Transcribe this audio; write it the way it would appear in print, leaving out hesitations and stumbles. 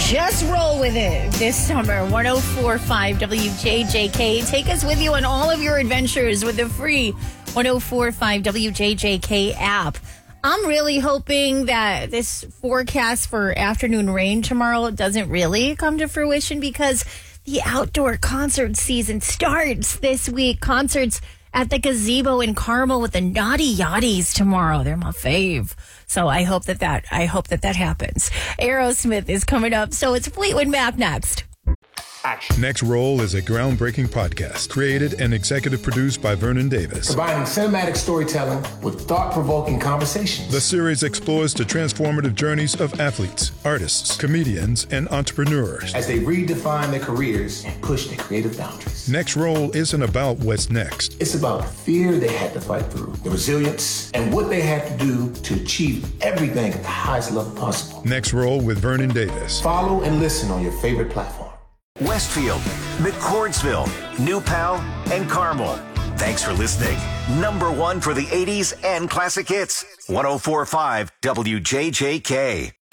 Just roll with it this summer. 104.5 WJJK. Take us with you on all of your adventures with the free 104.5 WJJK app. I'm really hoping that this forecast for afternoon rain tomorrow doesn't really come to fruition because the outdoor concert season starts this week. Concerts at the Gazebo in Carmel with the Naughty Yachties tomorrow. They're my fave. So I hope that happens. Aerosmith is coming up. So it's Fleetwood Mac next. Action. Next Roll is a groundbreaking podcast created and executive produced by Vernon Davis. Combining cinematic storytelling with thought-provoking conversations. The series explores the transformative journeys of athletes, artists, comedians, and entrepreneurs as they redefine their careers and push their creative boundaries. Next Roll isn't about what's next. It's about the fear they had to fight through, the resilience, and what they had to do to achieve everything at the highest level possible. Next Roll with Vernon Davis. Follow and listen on your favorite platform. Westfield, McCordsville, New Pal, and Carmel. Thanks for listening. Number one for the 80s and classic hits. 104.5 WJJK.